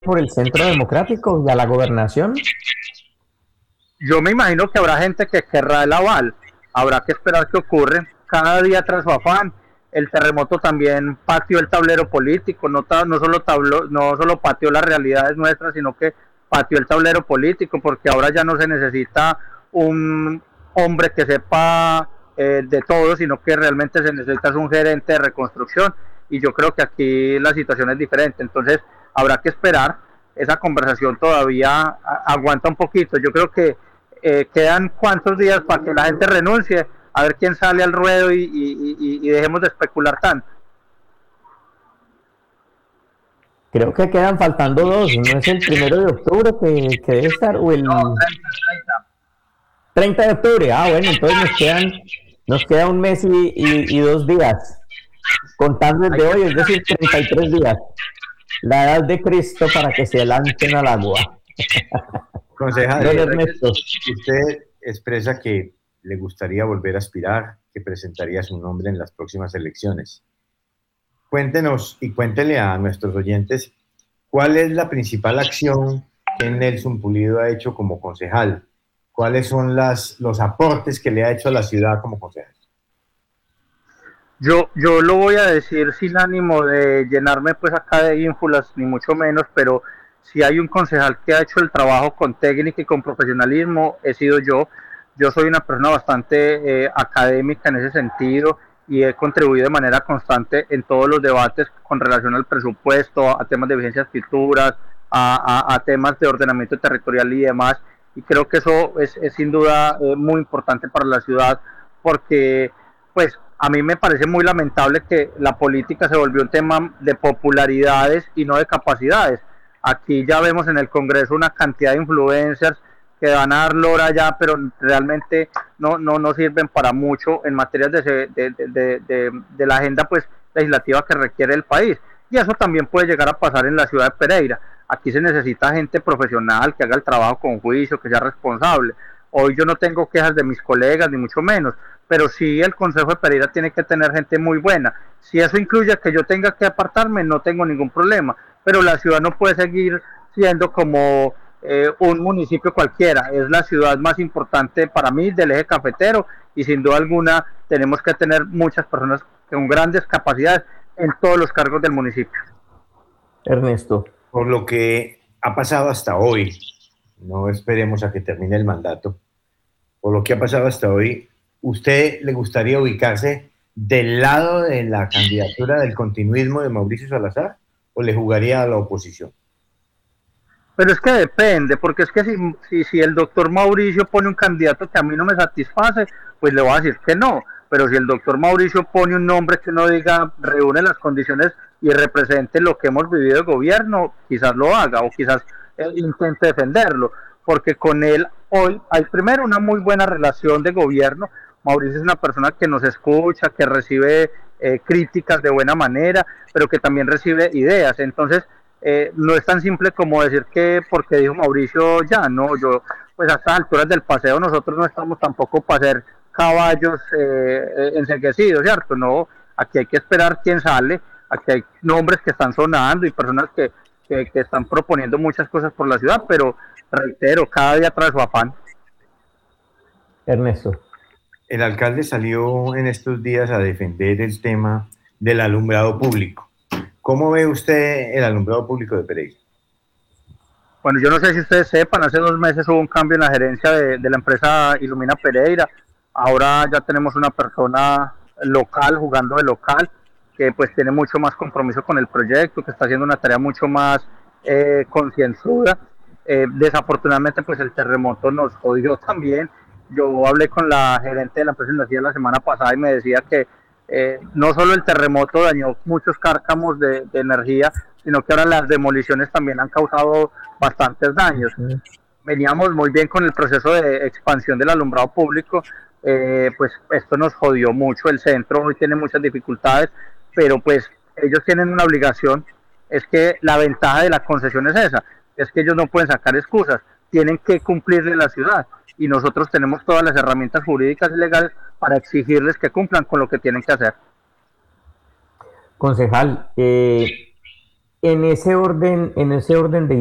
por el Centro Democrático y a la gobernación? Yo me imagino que habrá gente que querrá el aval, habrá que esperar qué ocurre. Cada día tras su afán, el terremoto también pateó el tablero político, no solo pateó las realidades nuestras, sino que pateó el tablero político, porque ahora ya no se necesita un hombre que sepa de todo, sino que realmente se necesita un gerente de reconstrucción, y yo creo que aquí la situación es diferente. Entonces habrá que esperar. Esa conversación todavía aguanta un poquito. Yo creo que quedan cuántos días para que la gente renuncie, a ver quién sale al ruedo y dejemos de especular tanto. Creo que quedan faltando dos, ¿no es el 1 de octubre que debe estar? ¿O No, el 30. 30 de octubre? Ah, bueno, entonces nos queda un mes y 2 días, contando Hay desde que hoy, es esperar. decir, 33 días. La edad de Cristo para que se lancen al agua. Concejal, Don Eso, hay que... Ernesto. usted expresa que le gustaría volver a aspirar, que presentaría su nombre en las próximas elecciones. Cuéntenos y cuéntele a nuestros oyentes cuál es la principal acción que Nelson Pulido ha hecho como concejal. ¿Cuáles son los aportes que le ha hecho a la ciudad como concejal? Yo lo voy a decir sin ánimo de llenarme pues acá de ínfulas, ni mucho menos, pero si hay un concejal que ha hecho el trabajo con técnica y con profesionalismo, he sido yo. Yo soy una persona bastante académica en ese sentido y he contribuido de manera constante en todos los debates con relación al presupuesto, a temas de vigencia de escrituras, a temas de ordenamiento territorial y demás. Y creo que eso es sin duda muy importante para la ciudad, porque pues a mí me parece muy lamentable que la política se volvió un tema de popularidades y no de capacidades. Aquí ya vemos en el Congreso una cantidad de influencers que van a dar lora ya, pero realmente no sirven para mucho en materias de la agenda pues legislativa que requiere el país. Y eso también puede llegar a pasar en la ciudad de Pereira. Aquí se necesita gente profesional que haga el trabajo con juicio, que sea responsable. Hoy yo no tengo quejas de mis colegas, ni mucho menos, pero sí el Consejo de Pereira tiene que tener gente muy buena. Si eso incluye que yo tenga que apartarme, no tengo ningún problema, pero la ciudad no puede seguir siendo como un municipio cualquiera. Es la ciudad más importante para mí del eje cafetero, y sin duda alguna tenemos que tener muchas personas con grandes capacidades en todos los cargos del municipio. Ernesto. Por lo que ha pasado hasta hoy, no esperemos a que termine el mandato, por lo que ha pasado hasta hoy, ¿usted le gustaría ubicarse del lado de la candidatura del continuismo de Mauricio Salazar o le jugaría a la oposición? Pero es que depende, porque es que si el doctor Mauricio pone un candidato que a mí no me satisface, pues le voy a decir que no. Pero si el doctor Mauricio pone un nombre que uno diga reúne las condiciones y represente lo que hemos vivido de gobierno, quizás lo haga o quizás intente defenderlo. Porque con él hoy hay primero una muy buena relación de gobierno. Mauricio es una persona que nos escucha, que recibe críticas de buena manera, pero que también recibe ideas. Entonces, no es tan simple como decir que porque dijo Mauricio ya, no, yo pues a estas alturas del paseo nosotros no estamos tampoco para ser caballos enseguecidos, ¿cierto? No, aquí hay que esperar quién sale, aquí hay nombres que están sonando y personas que están proponiendo muchas cosas por la ciudad, pero reitero, cada día trae su afán. Ernesto. El alcalde salió en estos días a defender el tema del alumbrado público. ¿Cómo ve usted el alumbrado público de Pereira? Bueno, yo no sé si ustedes sepan, hace 2 meses hubo un cambio en la gerencia de la empresa Ilumina Pereira. Ahora ya tenemos una persona local, jugando de local, que pues tiene mucho más compromiso con el proyecto, que está haciendo una tarea mucho más concienzuda. Desafortunadamente pues el terremoto nos jodió también. Yo hablé con la gerente de la empresa energía la semana pasada y me decía que no solo el terremoto dañó muchos cárcamos de energía, sino que ahora las demoliciones también han causado bastantes daños. Veníamos muy bien con el proceso de expansión del alumbrado público, pues esto nos jodió mucho, el centro hoy tiene muchas dificultades, pero pues ellos tienen una obligación, es que la ventaja de la concesión es esa, es que ellos no pueden sacar excusas, tienen que cumplirle la ciudad, y nosotros tenemos todas las herramientas jurídicas y legales para exigirles que cumplan con lo que tienen que hacer. Concejal, en ese orden de